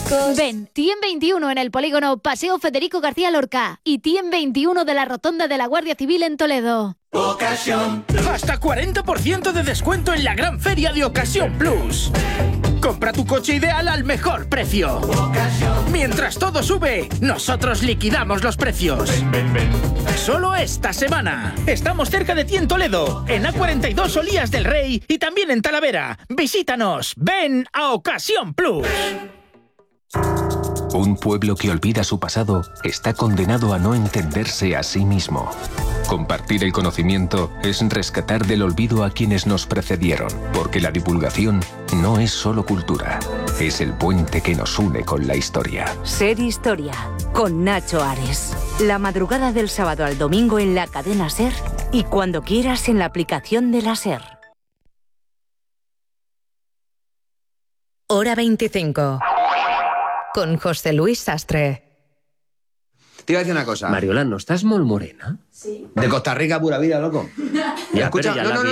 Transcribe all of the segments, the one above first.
Ven, TIEM 21 en el polígono Paseo Federico García Lorca y TIEM 21 de la Rotonda de la Guardia Civil en Toledo. Ocasión. Hasta 40% de descuento en la gran feria de Ocasión Plus. Compra tu coche ideal al mejor precio. Ocasión. Mientras todo sube, nosotros liquidamos los precios. Ven. Solo esta semana. Estamos cerca de ti en Toledo, en A42 Olías del Rey y también en Talavera. Visítanos. Ven a Ocasión Plus. Un pueblo que olvida su pasado está condenado a no entenderse a sí mismo. Compartir el conocimiento es rescatar del olvido a quienes nos precedieron, porque la divulgación no es solo cultura, es el puente que nos une con la historia. Ser Historia, con Nacho Ares. La madrugada del sábado al domingo en la cadena SER y cuando quieras en la aplicación de la SER. Hora 25. Con José Luis Sastre. Te iba a decir una cosa. Mariola, ¿no estás molt morena? Sí. De Costa Rica, pura vida, loco. Ya, escucha,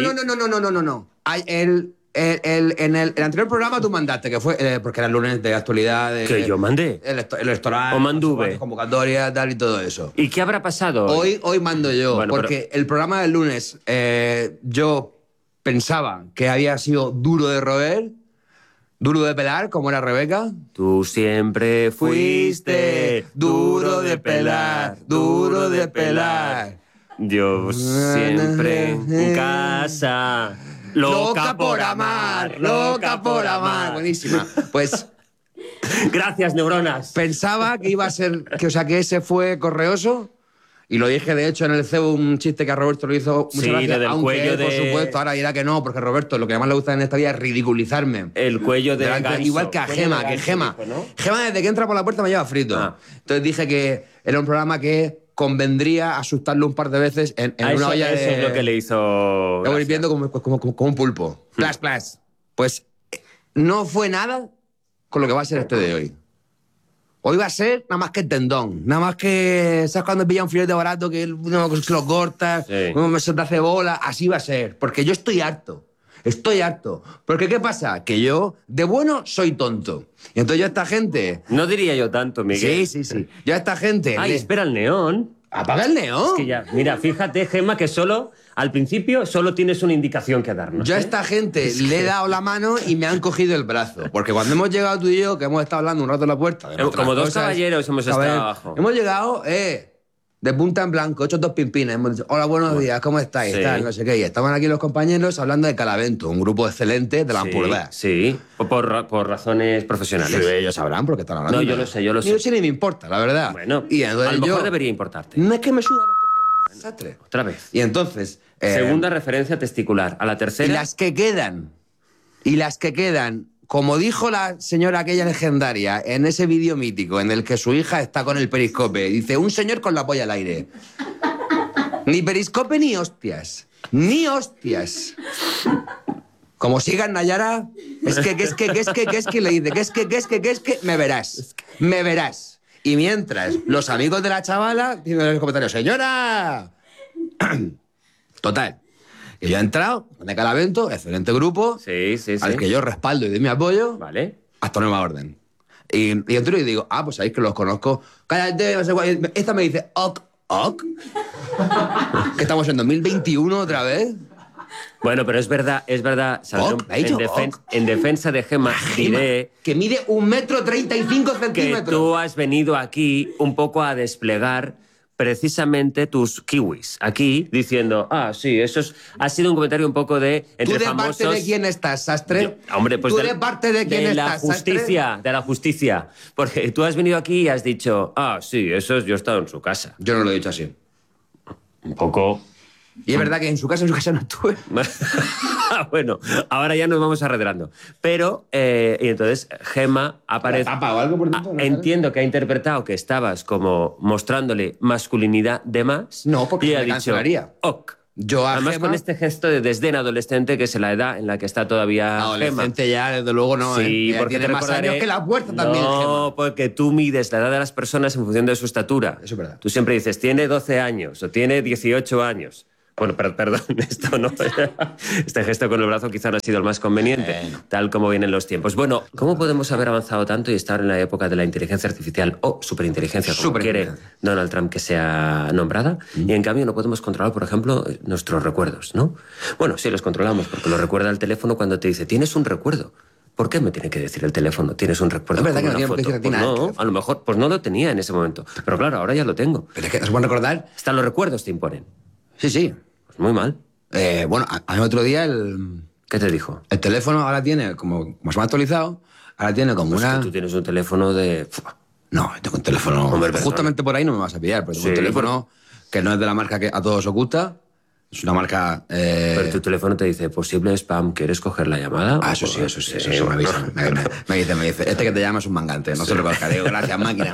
no. En el anterior programa tú mandaste, que fue, porque era el lunes de actualidad. ¿Que yo mandé? El electoral. ¿O manduve? Convocatoria, tal y todo eso. ¿Y qué habrá pasado hoy? Hoy mando yo, bueno, porque el programa del lunes yo pensaba que había sido duro de roer, duro de pelar, como era Rebeca. Tú siempre fuiste duro de pelar, duro de pelar. Yo siempre en casa, loca por amar, loca por amar. Buenísima. Pues... Gracias, neuronas. Pensaba que iba a ser... que ese fue correoso... Y lo dije, de hecho, en el CEU, un chiste que a Roberto le hizo mucha gracia, del aunque cuello él, por supuesto, ahora dirá que no, porque Roberto, lo que más le gusta en esta vida es ridiculizarme. El cuello de ganso. Igual que a Gema, Gema, ¿no? Gema desde que entra por la puerta me lleva frito. Entonces dije que era un programa que convendría asustarlo un par de veces en una olla de... Eso es lo que le hizo... Lo voy viendo como un pulpo. Plas. Pues no fue nada con lo que va a ser este de hoy. Hoy va a ser nada más que el tendón. Nada más que... ¿Sabes cuando pilla un filete barato que uno lo corta, uno se te hace bola? Así va a ser. Porque yo estoy harto. Estoy harto. Porque ¿qué pasa? Que yo, de bueno, soy tonto. Y entonces yo a esta gente... No diría yo tanto, Miguel. Sí. Yo a esta gente... Ay, espera el neón. ¡Apaga el neón! Es que ya, mira, fíjate, Gemma, que al principio solo tienes una indicación que darnos. Yo a esta gente le he dado la mano y me han cogido el brazo. Porque cuando hemos llegado tú y yo, que hemos estado hablando un rato en la puerta... Como dos caballeros hemos estado abajo. Hemos llegado, de punta en blanco, hechos dos pimpines. Hemos dicho, hola, buenos días, ¿cómo estáis? Sí. Tal, no sé qué. Y estaban aquí los compañeros hablando de Calavento, un grupo excelente de la Ampurdá. Sí, por razones profesionales. Sí, ellos sabrán porque están hablando. No, yo lo sé. Yo sí ni me importa, la verdad. Bueno, y a lo mejor debería importarte. No es que me suda los cojones, Sastre. Otra vez. Y entonces... Segunda referencia testicular. A la tercera... Y las que quedan, como dijo la señora aquella legendaria en ese vídeo mítico en el que su hija está con el periscope, dice, un señor con la polla al aire. Ni periscope ni hostias. Ni hostias. Como sigan Nayara, es que le dice, que es que, me verás. Y mientras, los amigos de la chavala dicen en los comentarios, señora... Total, que yo he entrado de Calavento, excelente grupo, al que yo respaldo y doy mi apoyo, vale, hasta nueva orden. Y entro y digo, pues sabéis que los conozco. Cállate, no sé cuál. Esta me dice, ok. Que estamos en 2021 otra vez. Bueno, pero es verdad, Sandro, en defensa de Gemma, diré... Que mide 1,35 m. Que tú has venido aquí un poco a desplegar precisamente tus kiwis aquí diciendo, sí, ha sido un comentario un poco de entre famosos. ¿Tú de parte de quién estás, Sastre? Hombre, pues ¿Tú de parte de quién estás, Sastre? De la justicia. Porque tú has venido aquí y has dicho, sí, eso yo he estado en su casa. Yo no lo he dicho así. Un poco... Y es verdad que en su casa no estuve. Bueno, ahora ya nos vamos arredrando. Pero, y entonces, Gemma aparece... ¿Tapa o algo por dentro? Entiendo que ha interpretado que estabas como mostrándole masculinidad de más. No, porque y me cancelaría. Ok. Yo a Además, Gemma... con este gesto de desdén adolescente, que es la edad en la que está todavía adolescente Gemma. Ya, desde luego, no. Sí, porque tiene más años que la puerta también, No, Gemma. porque tú mides la edad de las personas en función de su estatura. Eso es verdad. Tú siempre dices, tiene 12 años o tiene 18 años. Bueno, perdón, esto no. Este gesto con el brazo quizá no ha sido el más conveniente, tal como vienen los tiempos. Bueno, ¿cómo podemos haber avanzado tanto y estar en la época de la inteligencia artificial o superinteligencia, como quiere Donald Trump que sea nombrada? Y en cambio no podemos controlar, por ejemplo, nuestros recuerdos, ¿no? Bueno, sí los controlamos, porque lo recuerda el teléfono cuando te dice, tienes un recuerdo. ¿Por qué me tiene que decir el teléfono? ¿Tienes un recuerdo? Es verdad que no una tiene foto? que decir Pues no, a lo mejor pues no lo tenía en ese momento. Pero claro, ahora ya lo tengo. Pero es que no se pueden recordar. Hasta los recuerdos te imponen. Sí. Pues muy mal. Bueno, a mí otro día el ¿Qué te dijo? teléfono ahora tiene, como se me ha actualizado, ahora tiene como Pues una... que tú tienes un teléfono de... No, tengo un teléfono... Hombre, perdón. Justamente por ahí no me vas a pillar, pero tengo un teléfono que no es de la marca que a todos os gusta. Es una marca... Pero tu teléfono te dice, posible spam, ¿quieres coger la llamada? Eso sí, me avisa. Me dice, este que te llama es un mangante, no se lo conozca. Digo, gracias, máquina.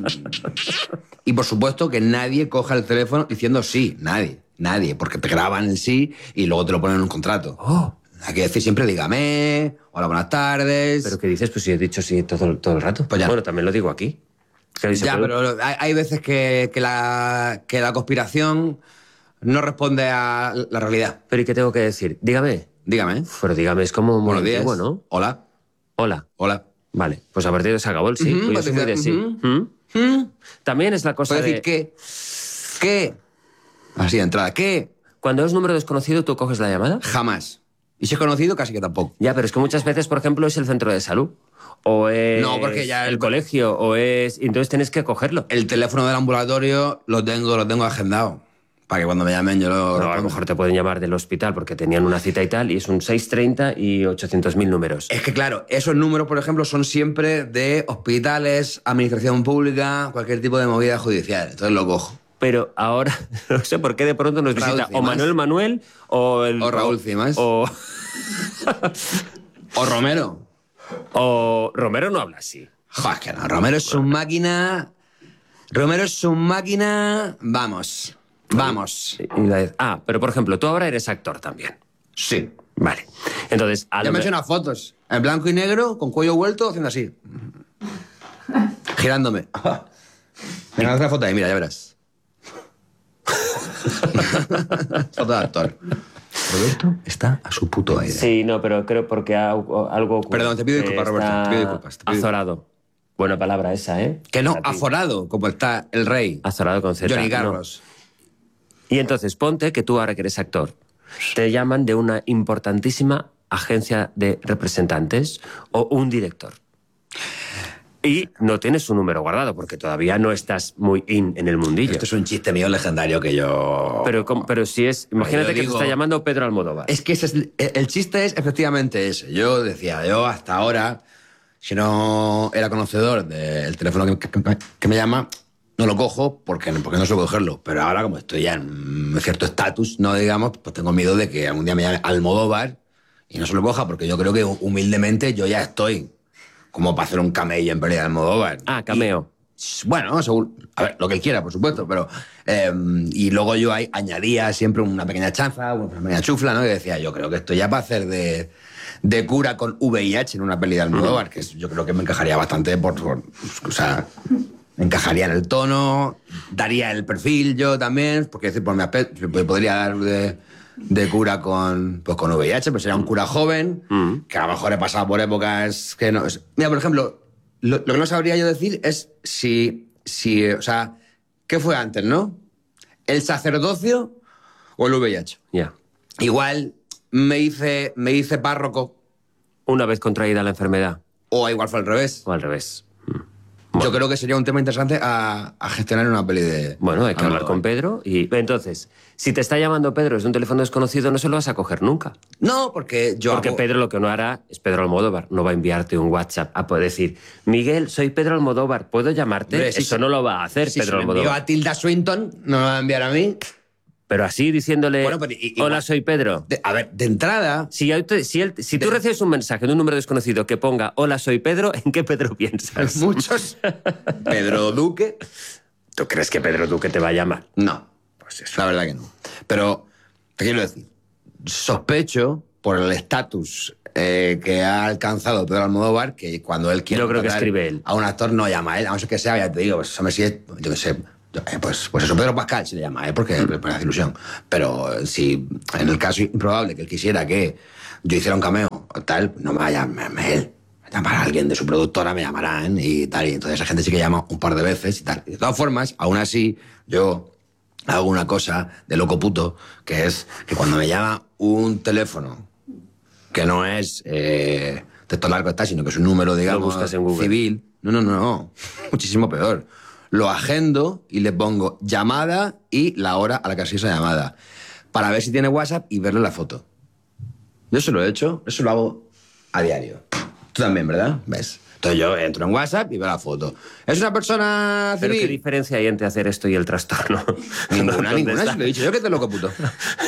Y por supuesto que nadie coja el teléfono diciendo sí, nadie, porque te graban el sí y luego te lo ponen en un contrato. Hay que decir siempre, dígame, hola, buenas tardes. ¿Pero qué dices? Pues si he dicho sí todo el rato. Pues ya. Bueno, también lo digo aquí. Ya, pero hay veces que la conspiración no responde a la realidad. ¿Pero y qué tengo que decir? Dígame. Dígame. Pero dígame, es como muy Buenos días. antiguo, ¿no? Hola. Hola. Vale, pues a partir de se acabó el sí. Yo soy muy de sí. También es la cosa Puedes de... decir ¿qué? Así de entrada, ¿qué? Cuando es número desconocido, ¿tú coges la llamada? Jamás. Y si es conocido, casi que tampoco. Ya, pero es que muchas veces, por ejemplo, es el centro de salud. O es No, porque ya el colegio, o es... Entonces tienes que cogerlo. El teléfono del ambulatorio lo tengo agendado. Para que cuando me llamen yo lo... No, a lo mejor te pueden llamar del hospital porque tenían una cita y tal, y es un 630 y 800.000 números. Es que claro, esos números, por ejemplo, son siempre de hospitales, administración pública, cualquier tipo de movida judicial. Entonces lo cojo. Pero ahora, no sé por qué de pronto nos visita o Manuel o el... O Raúl Cimas. O Romero. O Romero no habla así. Joder, que no. Romero es un máquina... Vamos. Pero por ejemplo, tú ahora eres actor también. Sí. Vale. Entonces, ya me he hecho unas fotos. En blanco y negro, con cuello vuelto, haciendo así. Girándome. Venga, haz una foto ahí, mira, ya verás. Foto de actor. Roberto está a su puto aire. Sí, no, pero creo porque algo ocurre. Perdón, te pido disculpas, Roberto. Te pido disculpas. Azorado. Buena palabra esa, ¿eh? Que no, aforado, como está el rey. Azorado con Z. Johnny Carlos. No. Y entonces, ponte que tú ahora que eres actor, te llaman de una importantísima agencia de representantes o un director. Y no tienes su número guardado porque todavía no estás muy en el mundillo. Esto es un chiste mío legendario que yo... Pero si es... Imagínate que te está llamando Pedro Almodóvar. Es que el chiste es efectivamente ese. Yo decía, hasta ahora, si no era conocedor del teléfono que me llama, no lo cojo porque no suelo cogerlo. Pero ahora, como estoy ya en cierto estatus, no digamos, pues tengo miedo de que algún día me llame Almodóvar y no se lo coja, porque yo creo que humildemente yo ya estoy como para hacer un camello en Peli de Almodóvar. Cameo. Bueno, a ver, lo que él quiera, por supuesto, pero... y luego yo ahí añadía siempre una pequeña chanza, una pequeña chufla, ¿no? Y decía, yo creo que esto ya para hacer de cura con VIH en una peli de Almodóvar, que yo creo que me encajaría bastante o sea, me encajaría en el tono, daría el perfil yo también, porque decir, por mi aspecto, podría dar de cura con VIH, pues sería un cura joven, que a lo mejor he pasado por épocas que no... Mira, por ejemplo, lo que no sabría yo decir es si o sea, ¿qué fue antes, no? ¿El sacerdocio o el VIH? Ya. Igual me hice párroco. Una vez contraída la enfermedad. O igual fue al revés. O al revés. Bueno. Yo creo que sería un tema interesante a gestionar en una peli de... Bueno, hay que hablar con Pedro y... Entonces, si te está llamando Pedro desde un teléfono desconocido, no se lo vas a coger nunca. No, porque Pedro lo que no hará es Pedro Almodóvar. No va a enviarte un WhatsApp a poder decir, Miguel, soy Pedro Almodóvar, ¿puedo llamarte? Hombre, Eso no lo va a hacer Pedro Almodóvar. Si me envió a Tilda Swinton, no me va a enviar a mí. Pero así, diciéndole, bueno, pero hola, soy Pedro. A ver, de entrada... Si tú recibes un mensaje de un número desconocido que ponga, hola, soy Pedro, ¿en qué Pedro piensas? Muchos. Pedro Duque. ¿Tú crees que Pedro Duque te va a llamar? No, pues eso. La verdad que no. Pero, te quiero decir, sospecho por el estatus que ha alcanzado Pedro Almodóvar, que cuando él quiere yo creo que escribe él. A un actor no llama a él, a no ser que sea, ya te digo, pues, hombre, si es, yo qué sé, Pues eso, Pedro Pascal se le llama, porque me hace ilusión. Pero si en el caso improbable que él quisiera que yo hiciera un cameo o tal, no me va a llamarme él. Llamará a alguien de su productora, me llamarán y tal. Y entonces esa gente sí que llama un par de veces y tal. Y de todas formas, aún así, yo hago una cosa de loco puto, que es que cuando me llama un teléfono que no es texto largo, sino que es un número, digamos, lo buscas en Google. Civil. No. Muchísimo peor. Lo agendo y le pongo llamada y la hora a la que ha sido esa llamada. Para ver si tiene WhatsApp y verle la foto. Yo eso lo he hecho, eso lo hago a diario. Tú también, ¿verdad? ¿Ves? Entonces yo entro en WhatsApp y veo la foto. ¿Es una persona civil? ¿Pero qué diferencia hay entre hacer esto y el trastorno? Ninguna. Si lo he dicho yo que te loco puto.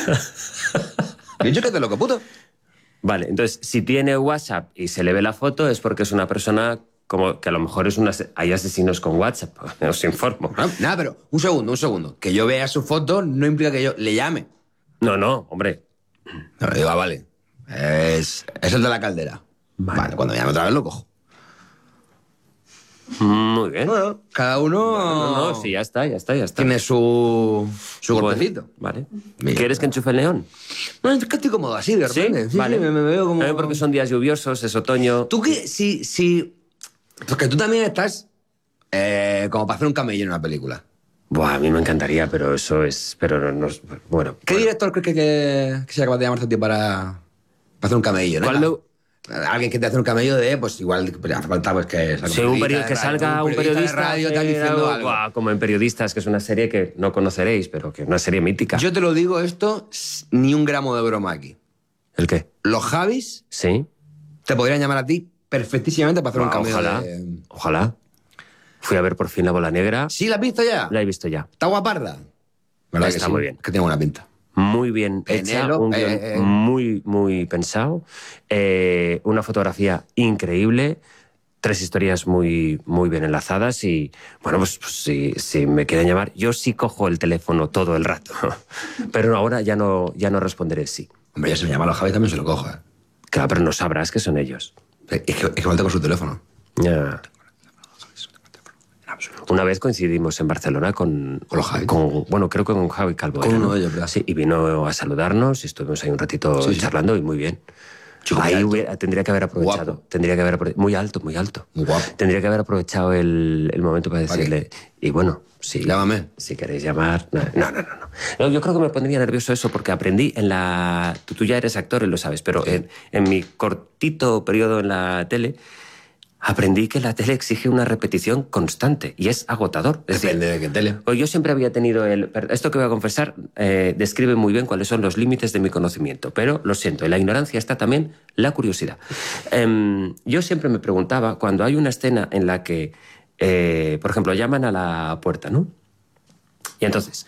He dicho que te loco puto. Vale, entonces, si tiene WhatsApp y se le ve la foto es porque es una persona como que a lo mejor hay asesinos con WhatsApp. Os informo. Nada, pero un segundo. Que yo vea su foto no implica que yo le llame. No, hombre. No, digo, vale. Es el de la caldera. Vale, cuando me llame otra vez lo cojo. Muy bien. Bueno, cada uno... No, sí, ya está. Tiene su golpecito. Vale. ¿Quieres que enchufe el neón? No, es que estoy cómodo así, de repente. Sí, vale. Me veo como... Porque son días lluviosos, es otoño. Tú que... Sí. Porque tú también estás como para hacer un camello en una película. Buah, a mí me encantaría, pero eso es... Pero no... Bueno. ¿Qué director crees que sea capaz de llamarte a ti para hacer un camello? Alguien que te hace un camello de, pues igual, hace falta pues que... Sí, que salga un periodista de radio tal diciendo algo. Como en Periodistas, que es una serie que no conoceréis, pero que es una serie mítica. Yo te lo digo esto, ni un gramo de broma aquí. ¿El qué? Los Javis sí te podrían llamar a ti perfectísimamente para hacer un camello. Ojalá. Fui a ver por fin La Bola Negra. ¿Sí la has visto ya? La he visto ya. ¿Está guaparda? ¿Verdad está que sí? Muy bien. Que tiene buena pinta. Muy bien hecha, un guión muy pensado, una fotografía increíble, 3 historias muy bien enlazadas y, bueno, pues si me quieren llamar, yo sí cojo el teléfono todo el rato, pero ahora ya no responderé sí. Hombre, ya se me llama a los Javis también se lo cojo, ¿eh? Claro, pero no sabrás que son ellos. Es que falta con su teléfono. Ya. Una vez coincidimos en Barcelona con los Javis. Bueno, creo que con Javi Calvo. Con uno de ellos, ¿verdad? Sí, y vino a saludarnos y estuvimos ahí un ratito charlando y muy bien. Chico, ahí tendría que haber aprovechado. Guapo. Tendría que haber muy alto. Muy guapo. Tendría que haber aprovechado el momento para decirle. Y bueno, sí. Llámame. Si queréis llamar. No, yo creo que me pondría nervioso eso porque aprendí en la. Tú ya eres actor y lo sabes, pero sí. en mi cortito periodo en la tele. Aprendí que la tele exige una repetición constante y es agotador. Depende de qué tele. Yo siempre había tenido esto que voy a confesar describe muy bien cuáles son los límites de mi conocimiento, pero lo siento, en la ignorancia está también la curiosidad. Yo siempre me preguntaba, cuando hay una escena en la que, por ejemplo, llaman a la puerta, ¿no? Y entonces,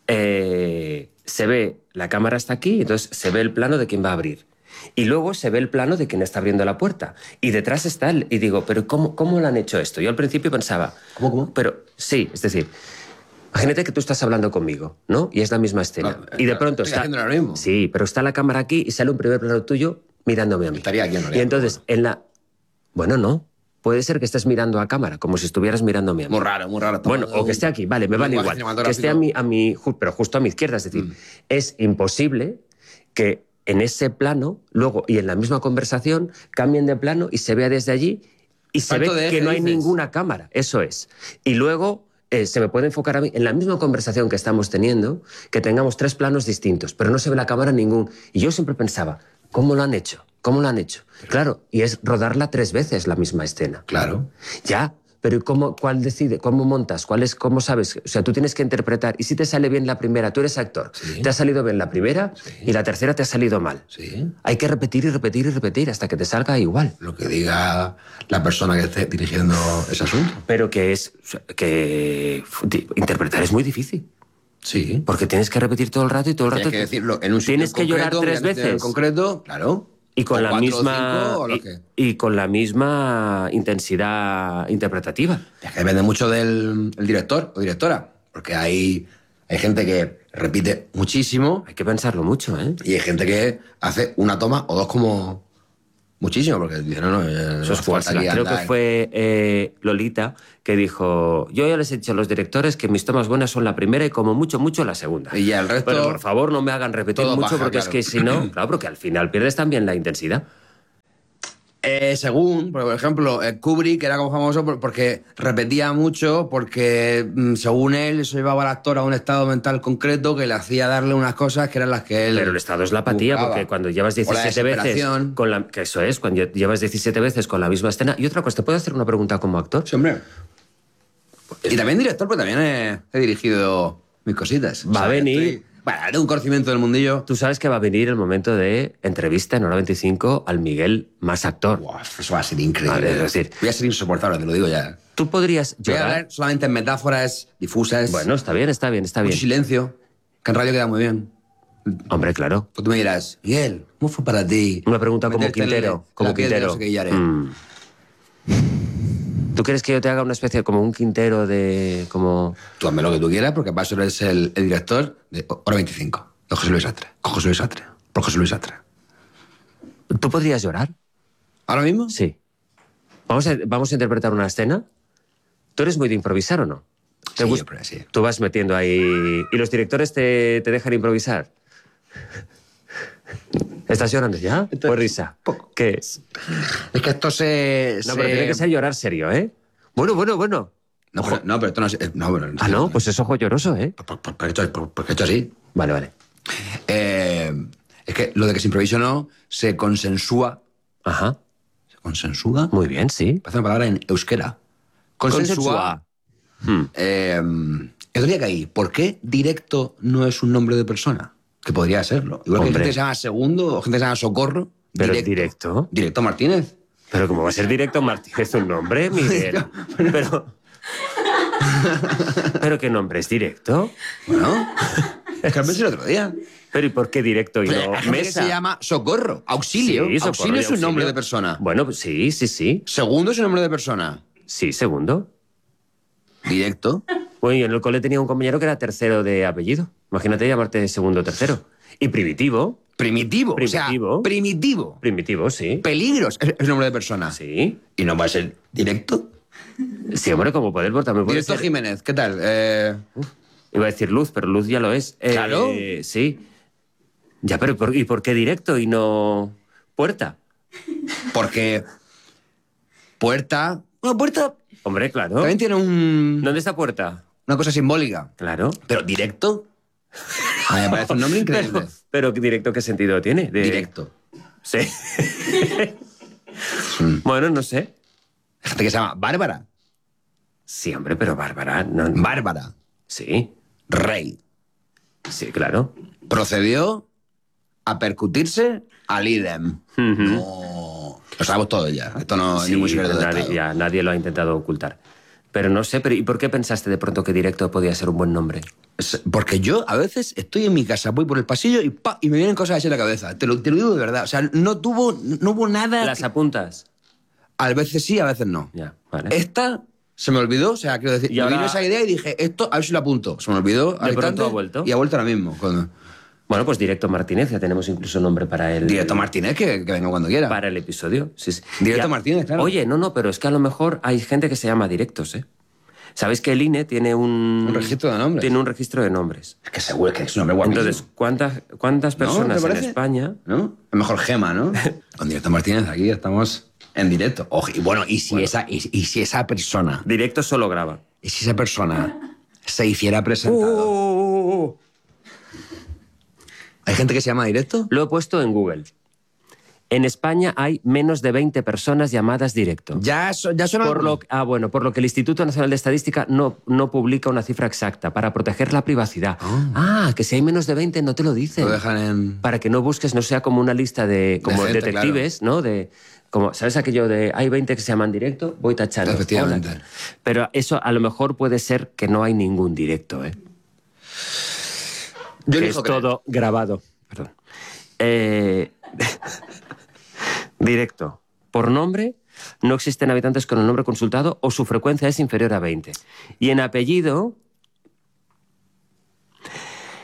se ve, la cámara está aquí, entonces se ve el plano de quién va a abrir. Y luego se ve el plano de quien está abriendo la puerta. Y detrás está él. Y digo, ¿pero cómo lo han hecho esto? Yo al principio pensaba... ¿Cómo? Pero sí, es decir, imagínate que tú estás hablando conmigo, ¿no? Y es la misma escena. Y de pronto estoy haciendo lo mismo. Sí, pero está la cámara aquí y sale un primer plano tuyo mirándome a mí. Estaría aquí en realidad. Y entonces, Bueno, no. Puede ser que estés mirando a cámara, como si estuvieras mirándome a mí. Muy raro. Bueno, o que esté aquí, vale, me vale igual. Que esté pero justo a mi izquierda. Es decir, es imposible que en ese plano, luego, y en la misma conversación, cambien de plano y se vea desde allí y se ve que no hay ninguna cámara. Eso es. Y luego se me puede enfocar a mí en la misma conversación que estamos teniendo, que tengamos 3 planos distintos, pero no se ve la cámara ningún. Y yo siempre pensaba, ¿cómo lo han hecho? Claro, y es rodarla 3 veces la misma escena. Claro. Ya. Pero ¿cuál decide? ¿Cómo montas? ¿Cómo sabes? O sea, tú tienes que interpretar. Y si te sale bien la primera, tú eres actor. Sí. Te ha salido bien la primera y la tercera te ha salido mal. Sí. Hay que repetir y repetir y repetir hasta que te salga igual. Lo que diga la persona que esté dirigiendo ese asunto. Pero que interpretar es muy difícil. Sí. Porque tienes que repetir todo el rato y todo el rato. Tienes que decirlo en un sitio tienes que llorar 3 veces. En concreto, claro. Y con la 4 misma o 5, y con la misma intensidad interpretativa. Es que depende mucho del director o directora, porque hay gente que repite muchísimo. Hay que pensarlo mucho, ¿eh? Y hay gente que hace una toma o 2 como Muchísimo, porque dice, no, Eso es jugársela. Creo que fue Lolita que dijo, yo ya les he dicho a los directores que mis tomas buenas son la primera y como mucho, mucho la segunda. Y ya el resto... Pero por favor no me hagan repetir mucho paja, porque claro. es que si no, claro, porque al final pierdes también la intensidad. Según, por ejemplo, Kubrick era como famoso porque repetía mucho, porque según él eso llevaba al actor a un estado mental concreto que le hacía darle unas cosas que eran las que él... Pero el estado es la apatía, buscaba. porque cuando llevas 17 veces con la... Que eso es, cuando llevas 17 veces con la misma escena. Y otra cosa, ¿te puedo hacer una pregunta como actor? Sí, hombre. Y también director, porque también he dirigido mis cositas. Va a venir... Bueno, haré un conocimiento del mundillo. Tú sabes que va a venir el momento de entrevista en Hora 25 al Miguel más actor. Wow, eso va a ser increíble. Vale, es decir, voy a ser insoportable, te lo digo ya. Tú podrías Voy a llorar. hablar solamente en metáforas difusas. Bueno, está bien, está bien, está bien. Mucho silencio, que en radio queda muy bien. Hombre, claro. Pues tú me dirás, Miguel, ¿cómo fue para ti? Una pregunta como meterte en Quintero. Como la piel de Quintero. no sé qué y haré? ¿Tú quieres que yo te haga una especie como un Quintero de... como... Tú hazme lo que tú quieras, porque para eso eres el director de Hora 25. De José Luis Atre. Con José Luis Atre. Por José Luis Atre. ¿Tú podrías llorar? ¿Ahora mismo? Sí. Vamos a interpretar una escena. ¿Tú eres muy de improvisar o no? Sí, pero sí. Tú vas metiendo ahí... ¿Y los directores te dejan improvisar? ¿Estás llorando ya? ¿O risa? Poco. ¿Qué es? Es que esto se... No, pero tiene que ser llorar serio, ¿eh? Bueno. No, pero esto no es... No, bueno, Ah, no, pues es ojo lloroso, ¿eh? Porque esto así. Vale. Es que lo de que se improvise o no se consensúa. Ajá. ¿Se consensúa? Muy bien, sí. Parece una palabra en euskera. Consensúa. Esto que ahí. ¿Por qué directo no es un nombre de persona? Que podría serlo. Igual que hay Hombre. gente que se llama Segundo o gente que se llama Socorro. Pero directo. Directo Martínez. Pero ¿cómo va a ser directo Martínez un nombre, Miguel? Pero ¿qué nombre es directo? Bueno, es que lo pensé el otro día. Pero ¿y por qué directo y Pero no hay gente que mesa? se llama Socorro. Auxilio. Sí, Socorro Auxilio y es un nombre auxilio. de persona. Bueno, pues sí. Segundo es un nombre de persona. Sí, segundo. Directo. Bueno, yo en el cole tenía un compañero que era tercero de apellido. Imagínate llamarte segundo o tercero. Y primitivo. Primitivo. O sea, primitivo. Primitivo, sí. Peligros es un nombre de persona. Sí. ¿Y no va a ser directo? Sí, hombre, como poder, también puede Directo ser... Jiménez, ¿qué tal? Iba a decir Luz, pero Luz ya lo es. Claro. Sí. Ya, pero ¿y por qué directo y no puerta? Porque Puerta... Bueno, Puerta Hombre, claro. también tiene ¿Dónde está puerta? una cosa simbólica. Claro. Pero directo... A mí me parece un nombre increíble. Pero directo, ¿qué sentido tiene? Directo. Sí. Bueno, no sé. Hay gente que se llama Bárbara. Sí, hombre, pero Bárbara... No. Bárbara. Sí, Rey. sí, claro. Procedió a percutirse al idem. No... Lo sabemos todo ya. Esto no es ningún secreto de Estado. Nadie lo ha intentado ocultar. Pero no sé, ¿y por qué pensaste de pronto que directo podía ser un buen nombre? Porque yo a veces estoy en mi casa, voy por el pasillo y ¡pa! Y me vienen cosas así en la cabeza. Te lo digo de verdad. O sea, no hubo nada... ¿Las apuntas? A veces sí, a veces no. Ya, vale. Esta se me olvidó, o sea, quiero decir, Y me ahora- vino esa idea y dije, esto, a ver si lo apunto. Se me olvidó al pronto instante ha vuelto. y ha vuelto ahora mismo. Bueno, pues Directo Martínez, ya tenemos incluso nombre para el... Directo Martínez, que venga cuando quiera. Para el episodio. Sí. Directo Martínez, claro. Oye, no, pero es que a lo mejor hay gente que se llama Directos, ¿eh? ¿Sabéis que el INE tiene un registro de nombres? Tiene un registro de nombres. Es que seguro que es un nombre guapísimo. Entonces, ¿cuántas personas ¿te en parece? España... ¿No? Es mejor Gema, ¿no? Con Directo Martínez aquí estamos en directo. Ojo, y bueno, y si esa persona... Directo solo graba. Y si esa persona se hiciera presentado... ¿Hay gente que se llama Directo? Lo he puesto en Google. En España hay menos de 20 personas llamadas Directo. Ya son Por lo que el Instituto Nacional de Estadística no publica una cifra exacta para proteger la privacidad. Que si hay menos de 20 no te lo dicen. Lo dejan en... Para que no busques, no sea como una lista de como gente, detectives, ¿no? Como, ¿sabes aquello de hay 20 que se llaman Directo? Voy tachando. Efectivamente. Hola. Pero eso a lo mejor puede ser que no hay ningún directo, ¿eh? Yo Que elijo es creer. todo grabado. Perdón. Directo. Por nombre, no existen habitantes con el nombre consultado o su frecuencia es inferior a 20. Y en apellido,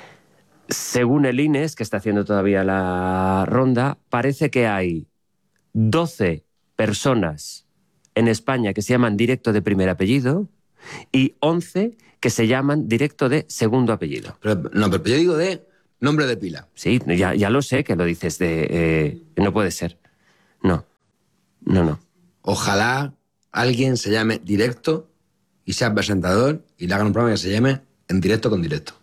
según el INES, que está haciendo todavía la ronda, parece que hay 12 personas en España que se llaman directo de primer apellido y 11 que se llaman directo de segundo apellido. Pero yo digo de nombre de pila. Sí, ya lo sé que lo dices de... no puede ser. No. Ojalá alguien se llame directo y sea presentador y le hagan un programa que se llame En Directo con Directo.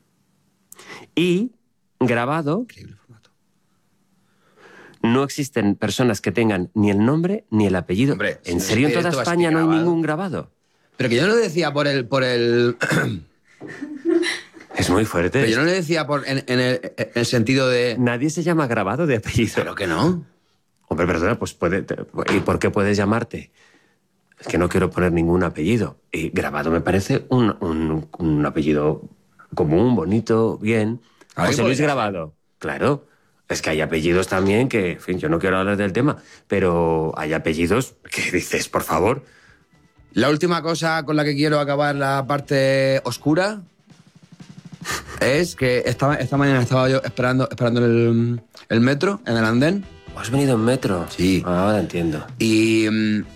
Y grabado... Increíble formato. No existen personas que tengan ni el nombre ni el apellido. Hombre, ¿En si serio en no es toda directo, España no hay grabado. ningún grabado? Pero que yo no lo decía por el... Es muy fuerte. Pero yo no le decía en el sentido de... Nadie se llama grabado de apellido. Claro que no. Hombre, perdona, pues ¿y por qué puedes llamarte? Es que no quiero poner ningún apellido. Y grabado me parece un apellido común, bonito, bien. José Luis Grabado. Claro. Es que hay apellidos también que, en fin, yo no quiero hablar del tema, pero hay apellidos que dices, por favor. La última cosa con la que quiero acabar la parte oscura es que esta mañana estaba yo esperando el metro en el andén. ¿Has venido en metro? Sí. Ahora entiendo. Y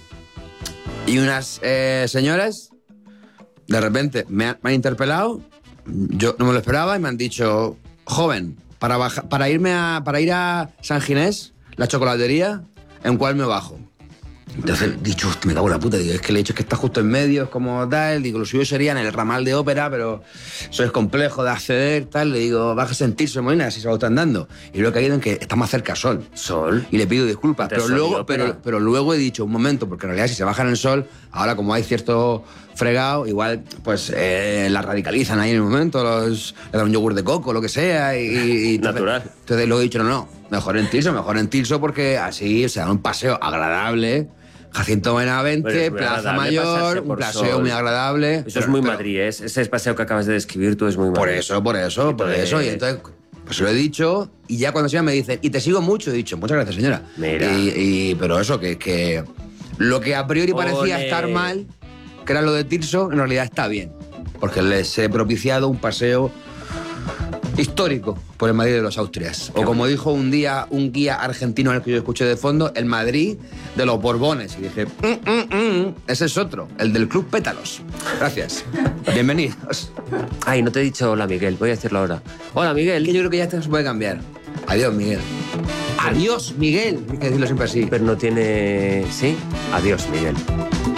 unas señoras de repente me han interpelado, yo no me lo esperaba, y me han dicho: joven, para ir a San Ginés, la chocolatería, ¿en cuál me bajo? Entonces, dicho, me cago en la puta, digo, es que el hecho es que está justo en medio, es como tal, digo, lo suyo sería en el ramal de ópera, pero eso es complejo de acceder, tal, le digo, bájese en Tirso, Molina, así se lo están dando. Y luego he caído en que está más cerca Sol. ¿Sol? Y le pido disculpas, pero luego he dicho, un momento, porque en realidad si se bajan en el Sol, ahora como hay cierto fregado, igual pues la radicalizan ahí en el momento, le dan un yogur de coco, lo que sea, y natural. Entonces luego he dicho, no, mejor en Tirso, porque así se da un paseo agradable. Jacinto Benavente, Pues Plaza Mayor, un paseo muy agradable. Eso es muy Madrid, ese paseo que acabas de describir tú es muy Madrid. Por eso. Y entonces, pues lo he dicho, y ya cuando se va me dicen, y te sigo mucho, he dicho, muchas gracias, señora. Mira. Pero eso, que lo que a priori parecía estar mal, que era lo de Tirso, en realidad está bien. Porque les he propiciado un paseo histórico por el Madrid de los Austrias. O como dijo un día un guía argentino al que yo escuché de fondo, el Madrid de los Borbones. Y dije, ese es otro, el del Club Pétalos. Gracias. Bienvenidos. Ay, no te he dicho hola, Miguel. Voy a decirlo ahora. Hola, Miguel. Que yo creo que ya esto se puede cambiar. Adiós, Miguel. Adiós, Miguel. Hay que decirlo siempre así. Pero no tiene... ¿Sí? Adiós, Miguel.